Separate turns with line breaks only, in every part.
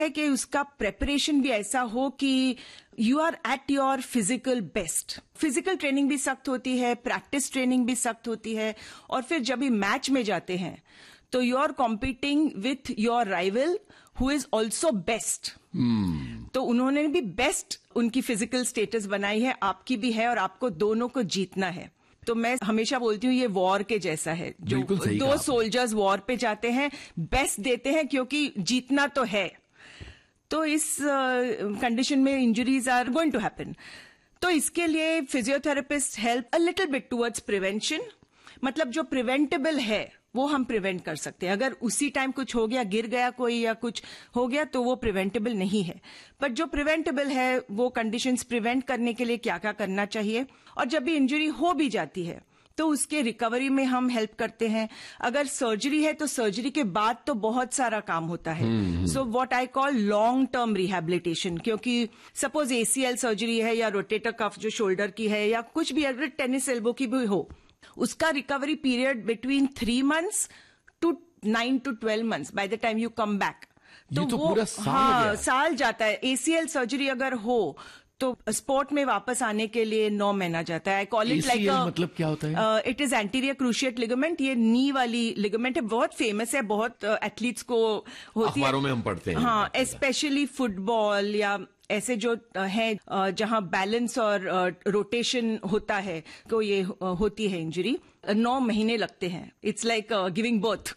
है कि उसका प्रेपरेशन भी ऐसा हो कि you are at your physical best. Physical training भी सख्त होती है, प्रैक्टिस ट्रेनिंग भी सख्त होती है, और फिर जब भी मैच में जाते हैं तो you are competing with your rival who is also best. तो उन्होंने भी बेस्ट उनकी फिजिकल स्टेटस बनाई है, आपकी भी है, और आपको दोनों को जीतना है। तो मैं हमेशा बोलती हूँ ये वॉर के जैसा है, जो दो सोल्जर्स वॉर पे जाते हैं, बेस्ट देते हैं क्योंकि जीतना तो है। तो इस कंडीशन में injuries are going to happen. तो इसके लिए physiotherapist help a little bit towards prevention. मतलब जो प्रिवेंटेबल है वो हम प्रिवेंट कर सकते हैं। अगर उसी टाइम कुछ हो गया, गिर गया कोई या कुछ हो गया, तो वो प्रिवेंटेबल नहीं है। पर जो प्रिवेंटेबल है वो कंडीशंस प्रिवेंट करने के लिए क्या क्या करना चाहिए, और जब भी इंजरी हो भी जाती है तो उसके रिकवरी में हम हेल्प करते हैं। अगर सर्जरी है तो सर्जरी के बाद तो बहुत सारा काम होता है। So what I call long term rehabilitation, क्योंकि सपोज ACL सर्जरी है या रोटेटर कफ जो शोल्डर की है, या कुछ भी अगर टेनिस एल्बो की भी हो, उसका recovery period between 3 months to 9 to 12 months by the time you come back.
तो वो पूरा
साल जाता है। ACL सर्जरी अगर हो तो स्पोर्ट में वापस आने के लिए 9 महीना जाता है। आई कॉल इट लाइक
मतलब क्या होता है?
It is anterior cruciate ligament. ये नी वाली लिगामेंट है, बहुत फेमस है, बहुत एथलीट्स को होती है,
अखबारों में हम पढ़ते हैं।
हाँ, स्पेशली फुटबॉल या ऐसे जो है जहां बैलेंस और रोटेशन होता है, तो ये होती है इंजरी। 9 महीने लगते हैं। It's like giving birth,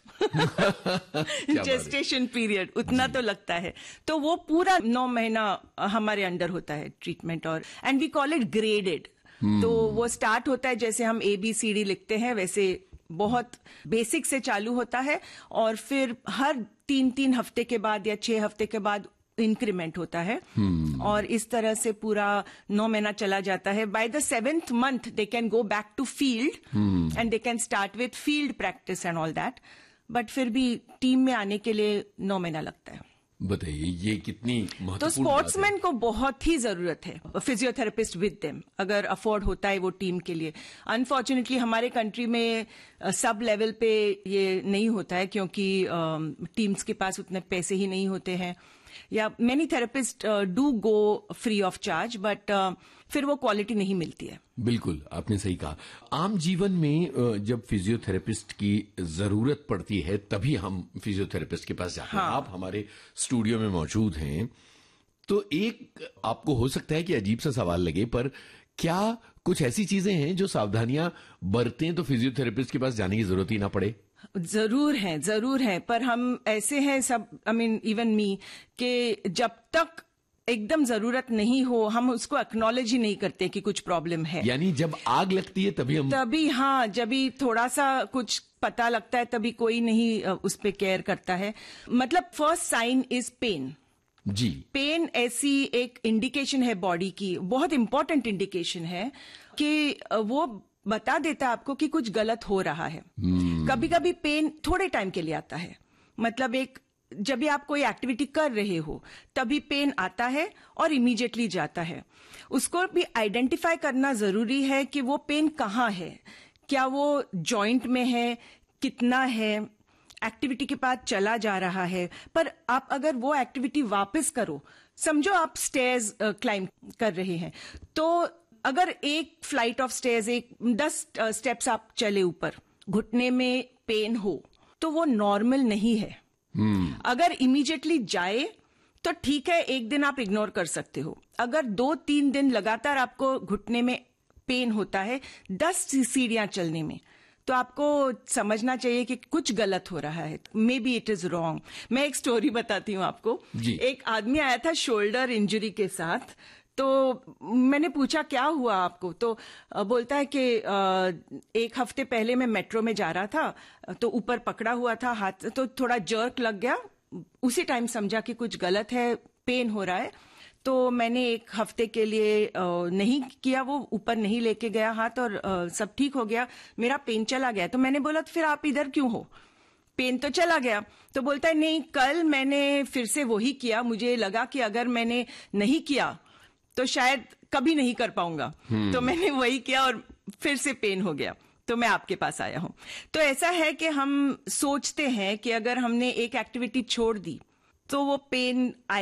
gestation period उतना तो लगता है। तो वो पूरा 9 महीना हमारे अंडर होता है ट्रीटमेंट, और and we call it graded. तो वो स्टार्ट होता है जैसे हम ABCD लिखते हैं, वैसे बहुत बेसिक से चालू होता है, और फिर हर 3 हफ्ते के बाद या 6 हफ्ते के बाद इंक्रीमेंट होता है। और इस तरह से पूरा 9 महीना चला जाता है। By the 7th month they can go back to field and they can start with field practice and all that. But फिर भी टीम में आने के लिए 9 महीना लगता है।
बताइए ये कितनी महत्वपूर्ण।
तो स्पोर्ट्समैन को बहुत ही जरूरत है फिजियोथेरेपिस्ट विद देम, अगर अफोर्ड होता है वो टीम के लिए। अनफॉर्चुनेटली हमारे कंट्री में सब लेवल पे ये नहीं होता है, क्योंकि टीम्स के पास उतने पैसे ही नहीं होते हैं, या many therapist do go free of charge, but फिर वो क्वालिटी नहीं मिलती है।
बिल्कुल, आपने सही कहा। आम जीवन में जब फिजियोथेरेपिस्ट की जरूरत पड़ती है तभी हम फिजियोथेरेपिस्ट के पास जाते हैं। आप हमारे स्टूडियो में मौजूद हैं, तो एक आपको हो सकता है कि अजीब सा सवाल लगे, पर क्या कुछ ऐसी चीजें हैं जो सावधानियां बरतें तो फिजियोथेरेपिस्ट के पास जाने की जरूरत ही ना पड़े?
जरूर है, पर हम ऐसे हैं सब, आई मीन इवन मी, कि जब तक एकदम जरूरत नहीं हो हम उसको एक्नॉलेज ही नहीं करते कि कुछ प्रॉब्लम है।
यानी जब आग लगती है तभी
हाँ, जब भी थोड़ा सा कुछ पता लगता है तभी कोई नहीं उस पे केयर करता है। मतलब first sign is pen
ji.
Pen ऐसी एक इंडिकेशन है बॉडी की, बहुत इंपॉर्टेंट इंडिकेशन है कि वो बता देता है आपको कि कुछ गलत हो रहा है। कभी कभी पेन थोड़े टाइम के लिए आता है, मतलब जब भी आप कोई एक्टिविटी कर रहे हो तभी पेन आता है और इमीडिएटली जाता है। उसको भी आइडेंटिफाई करना जरूरी है कि वो पेन कहाँ है, क्या वो जॉइंट में है, कितना है, एक्टिविटी के बाद चला जा रहा है। पर आप अगर वो एक्टिविटी वापस करो, समझो आप स्टेयर्स क्लाइंब कर रहे हैं, तो अगर एक फ्लाइट ऑफ स्टेयर्स 10 स्टेप्स आप चले ऊपर, घुटने में पेन हो तो वो नॉर्मल नहीं है। अगर इमीडिएटली जाए तो ठीक है, एक दिन आप इग्नोर कर सकते हो। अगर 2-3 दिन लगातार आपको घुटने में पेन होता है 10 सीढ़ियां चलने में, तो आपको समझना चाहिए कि कुछ गलत हो रहा है, may be it is wrong. मैं एक स्टोरी बताती हूँ आपको। एक आदमी आया था शोल्डर इंजरी के साथ, तो मैंने पूछा क्या हुआ आपको, तो बोलता है कि 1 हफ्ते पहले मैं मेट्रो में जा रहा था, तो ऊपर पकड़ा हुआ था हाथ, तो थोड़ा जर्क लग गया, उसी टाइम समझा कि कुछ गलत है, पेन हो रहा है। तो मैंने 1 हफ्ते के लिए नहीं किया, वो ऊपर नहीं लेके गया हाथ, और सब ठीक हो गया, मेरा पेन चला गया। तो मैंने बोला तो फिर आप इधर क्यों हो, पेन तो चला गया। तो बोलता है नहीं, कल मैंने फिर से वही किया, मुझे लगा कि अगर मैंने नहीं किया तो शायद कभी नहीं कर पाऊंगा, तो मैंने वही किया और फिर से पेन हो गया, तो मैं आपके पास आया हूं। तो ऐसा है कि हम सोचते हैं कि अगर हमने एक एक्टिविटी छोड़ दी तो वो पेन